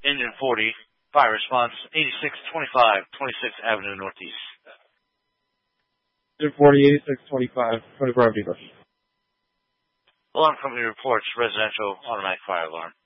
Engine 40, fire response 8625, 26th Avenue Northeast. Engine 40, 8625, 24 Avenue Northeast. Alarm company reports residential automatic fire alarm.